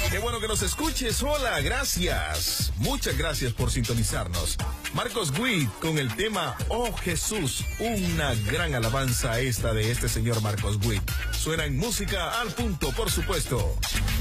Qué bueno que nos escuches. Hola, gracias. Muchas gracias por sintonizarnos. Marcos Witt con el tema Oh Jesús. Una gran alabanza esta de este señor Marcos Witt. Suena en música al punto, por supuesto.